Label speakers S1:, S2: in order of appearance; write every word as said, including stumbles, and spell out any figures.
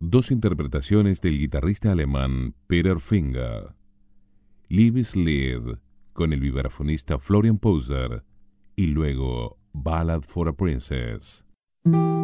S1: dos interpretaciones del guitarrista alemán Peter Finger, Liebeslied con el vibrafonista Florian Poser y luego Ballad for a Princess.